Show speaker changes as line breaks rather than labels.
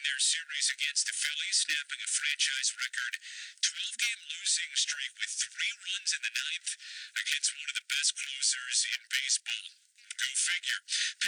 their series against the Phillies, snapping a franchise record 12-game losing streak with 3 runs in the ninth against one of the best closers in baseball. Go figure.